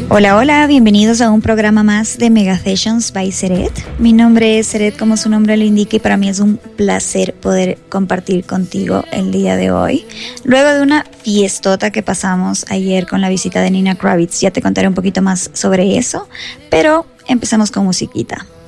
Hola, hola, bienvenidos a un programa más de Mega Sessions by Seret. Mi nombre es Seret, como su nombre lo indica, y para mí es un placer poder compartir contigo el día de hoy. Luego de una fiestota que pasamos ayer con la visita de Nina Kravitz, ya te contaré un poquito más sobre eso, pero empezamos con musiquita.